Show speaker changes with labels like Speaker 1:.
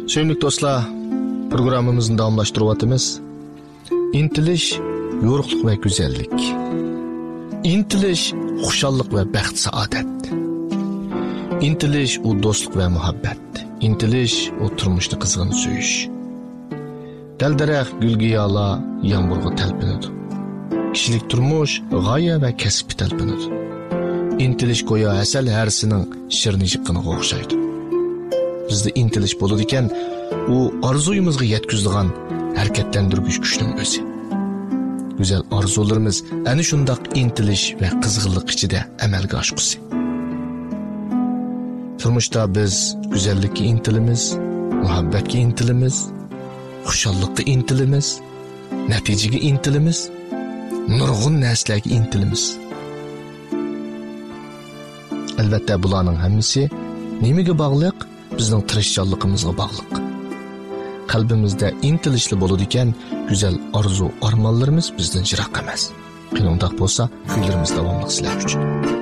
Speaker 1: Sevimli dostlar, programımızın davamlaştırıvatımız İntiliş, yorukluq ve güzellik. İntiliş, xuşallık ve bəxt saadet. İntiliş, o dostluk ve muhabbet. İntiliş, o turmuşda kızgın söyüş. Dəldirək gülgiyala yağmurğa təlpinir. Kişilik turmuş, gaye ve kesip təlpinir. İntiliş goya əsəl hərsinin şirnicikini qoğuşaydı. Bizde intiliş boludu iken, o arzuyumuzga yetkizdiğen hareketlendirgüç güçnün özü. Güzel arzularımız ani şundaq intiliş ve kızgınlık içinde əməlgə aşqısı. Turmuşda biz güzellikki intilimiz, muhabbetki intilimiz, xuşallıqqa intilimiz, nəticəyə intilimiz, nurgun nəsləyə intilimiz. Əlbəttə bularning hammasi nimaga bog'liq? Bizning tirishchanligimizga bog'liq. Qalbimizda intilishli bo'ladi ekan, go'zal orzu, armonlarimiz bizdan yiroq emas. Qanday bo'lsa, kuylarimiz davomli sizlar uchun.